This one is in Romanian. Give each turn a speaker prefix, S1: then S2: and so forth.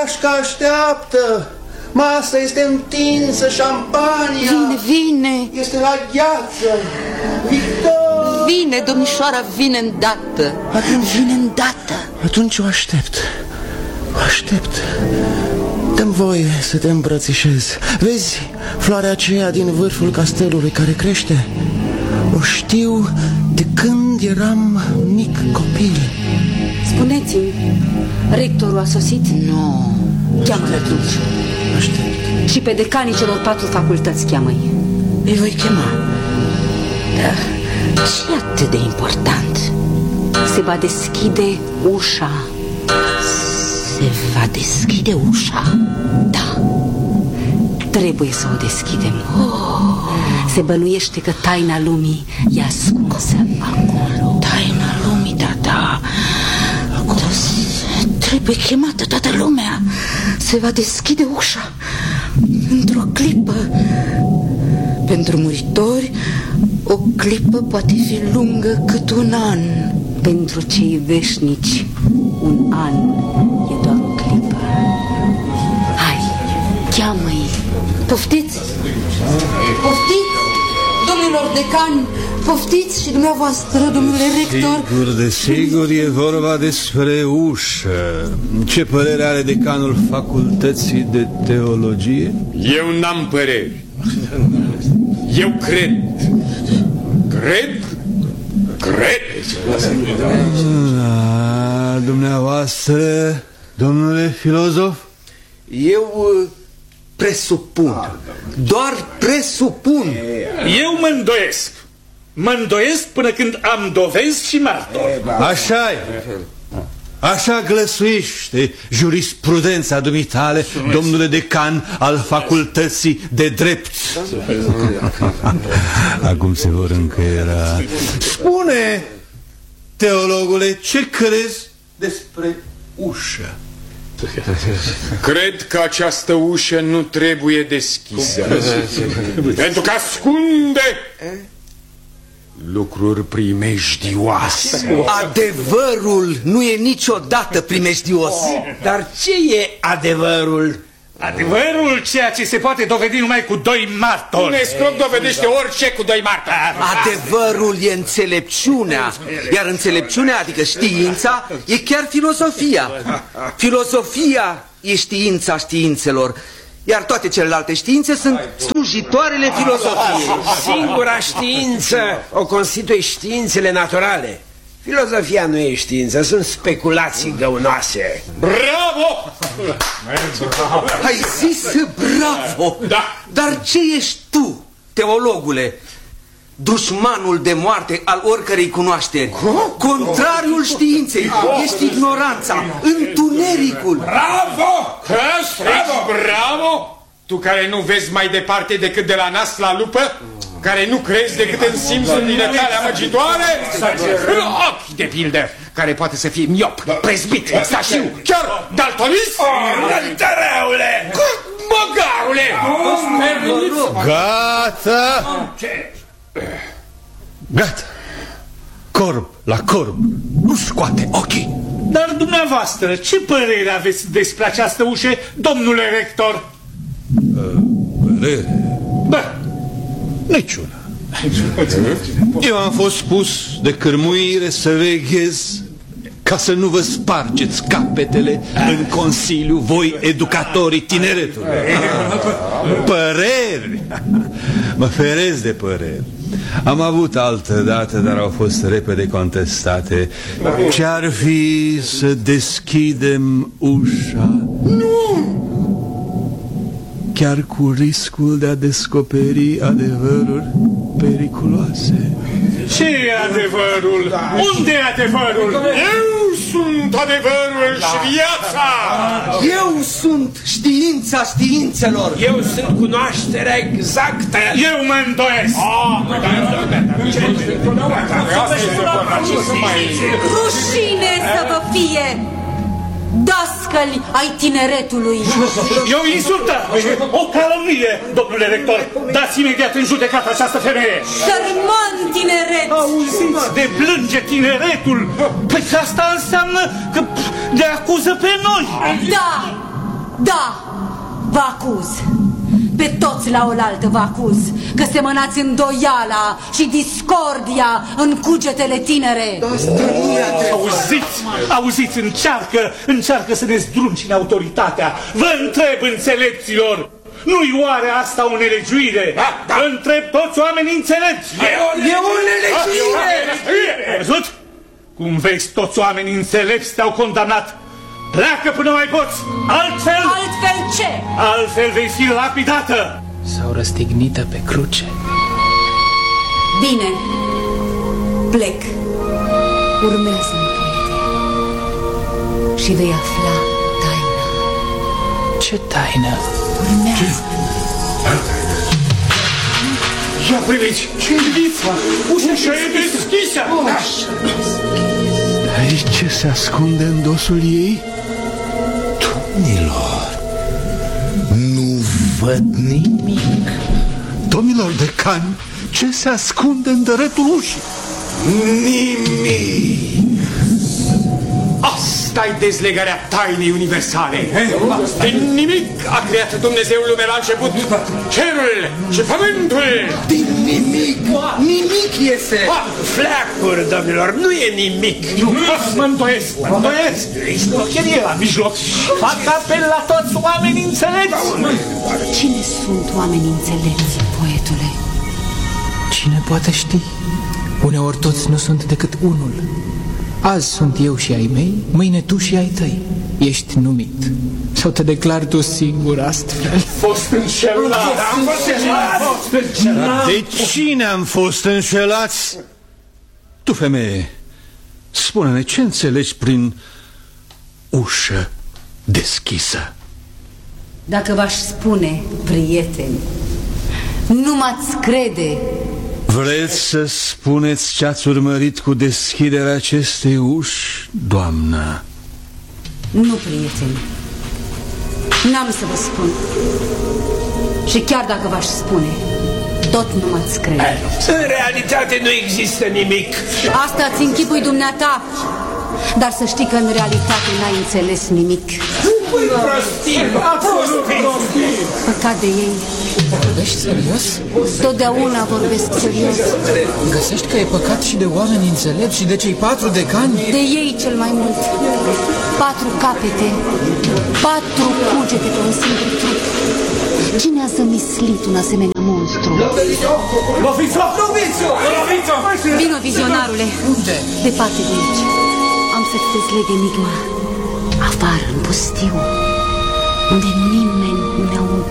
S1: gașca așteaptă. Masa este întinsă, șampania.
S2: Vine.
S1: Este la gheață. Victor!
S2: Vine, domnișoara, vine îndată. Vine îndată.
S1: Atunci o aștept. O aștept. Dă-mi voie să te îmbrățișez. Vezi floarea aceea din vârful castelului care crește? O știu de când eram mic copil.
S3: Spuneți-mi, rectorul a sosit?
S2: Nu.
S3: Cheamă-l atunci.
S1: Aștept.
S3: Și pe decanii celor 4 facultăți cheamă-i.
S2: Îi voi chema. Dar ce e atât de important?
S3: Se va deschide ușa.
S2: Se va deschide ușa?
S3: Da. Trebuie să o deschidem. Se bănuiește că taina lumii e ascunsă acolo.
S2: Taina lumii, da. Acolo. Trebuie chemată toată lumea. Se va deschide ușa într-o clipă. Pentru muritori, o clipă poate fi lungă cât un an.
S3: Pentru cei veșnici, un an e doar o clipă. Hai, cheamă-i. Poftiți! Poftiți, domnilor decani! Poftiți și dumneavoastră, domnule rector.
S4: Sigur, desigur, e vorba despre ușă. Ce părere are decanul facultății de teologie?
S5: Eu n-am păreri. Eu cred.
S4: Dumneavoastră, domnule filozof?
S6: Eu presupun. Doar presupun.
S7: Eu mă îndoiesc. Mă îndoiesc până când am dovezi și martori.
S4: Așa e. Așa glăsuiește jurisprudența dumitale, domnule decan al facultății de drept. Acum se vor încăiera. Spune, teologule, ce crezi despre ușă?
S5: Cred că această ușă nu trebuie deschisă. Pentru că ascunde lucruri primejdioase.
S6: Adevărul nu e niciodată primejdios.
S8: Dar ce e adevărul?
S7: Adevărul, ceea ce se poate dovedi numai cu 2 martori.
S5: Un escroc dovedește orice cu 2 martori.
S6: Adevărul e înțelepciunea. Iar înțelepciunea, adică știința, e chiar filozofia. Filozofia e știința științelor. Iar toate celelalte științe sunt slujitoarele filozofiei.
S8: Singura știință o constituie științele naturale. Filozofia nu e știință, sunt speculații găunoase.
S5: Bravo!
S6: Ai zis bravo!
S5: Da.
S6: Dar ce ești tu, teologule? Dușmanul de moarte al oricărei cunoașteri. Contrariul științei. Ești ignoranța, întunericul.
S5: Bravo! Bravo! Tu care nu vezi mai departe decât de la nas la lupă, care nu crezi decât în simțul din tale amăgitoare, ochi de pildă, care poate să fie miop, prezbit, stașiu, chiar daltonist.
S8: Rătăreule!
S5: Băgarule!
S4: Gata! Gata! Corb la corb, nu scoate ochii.
S7: Dar dumneavoastră, ce părere aveți despre această ușă, domnule rector?
S4: Părere?
S7: Da.
S4: Niciuna. Eu am fost pus de cârmuire să veghez ca să nu vă spargeți capetele în Consiliu, voi educatorii tineretului. Păreri! Mă feresc de păreri. Am avut altă dată, dar au fost repede contestate. Ce-ar fi să deschidem ușa? Nu! Chiar cu riscul de a descoperi adevăruri periculoase.
S7: Ce e adevărul? Unde e adevărul?
S5: Eu sunt adevărul și viața!
S6: Eu sunt știința științelor.
S8: Eu sunt cunoașterea exactă.
S7: Eu mă îndoiesc.
S3: Rușine să vă fie, dascăli ai tineretului.
S7: E o insultă, o calomnie, domnule rector. Dați imediat în judecată această femeie.
S3: Sărman tineret!
S7: Auziți de plânge tineretul? Păi asta înseamnă că ne acuză pe noi.
S3: Da, Da, vă acuz. Pe toți la oaltă vă acuz că semănați îndoiala și discordia în cugetele tinere.
S7: Auziți, încearcă să ne zdruncine autoritatea. Vă întreb, înțelepților, nu-i oare asta o nelegiuire?
S5: Da.
S7: Întreb toți oamenii înțelepți.
S6: E o nelegiuire!
S7: Ai văzut? Cum vezi, toți oamenii înțelepți te-au condamnat. Pleacă până mai poți, altfel...
S3: Altfel ce?
S7: Altfel vei fi lapidată.
S9: Sau răstignită pe cruce.
S3: Bine, plec. Urmează-mă, prietene, și vei afla taina.
S9: Ce taină?
S3: Urmează-mă.
S5: Ia priviți! Ușa e deschisă!
S1: Aici ce se ascunde în dosul ei?
S4: Domnilor, nu văd nimic. Domnilor decani, ce se ascunde în dărătul ușii?
S5: Nimic! Asta-i dezlegarea tainei universale. Din nimic a creat Dumnezeu lumea la început, cerul și pământul.
S6: Din nimic, nimic iese.
S8: Fleacuri, domnilor, nu e nimic.
S7: Mă îndoiesc. Ești o cherie la mijloc. Fac apel la toți oamenii înțelepți.
S3: Cine sunt oamenii înțelepți, poetule?
S9: Cine poate ști? Uneori toți nu sunt decât unul. Azi sunt eu și ai mei, mâine tu și ai tăi. Ești numit. Sau te declari tu singur astfel?
S7: Fost înșelat.
S4: De cine am fost înșelați? Tu, femeie, spune-ne ce înțelegi prin ușă deschisă.
S3: Dacă v-aș spune, prieteni, nu m-ați crede.
S4: Vreți să spuneți ce ați urmărit cu deschiderea acestei uși, doamnă?
S3: Nu, prieteni, n-am să vă spun. Și chiar dacă v-aș spune, tot nu m-ați crede.
S8: În realitate nu există nimic.
S3: Asta ți închipui dumneata. Dar să știi că în realitate n-ai înțeles nimic. Păcat de ei.
S9: Vorbești serios?
S3: Totdeauna vorbesc serios.
S9: Găsești că e păcat și de oameni înțelepți și de cei 4 decani?
S3: De ei cel mai mult. 4 capete, 4 cugete pe un singur trup. Cine a zămislit un asemenea monstru? Vino, vizionarule.
S9: Unde?
S3: Departe de aici. Am să-ți dezleg enigma. Afară, în pustiu, unde nimeni nu ne-au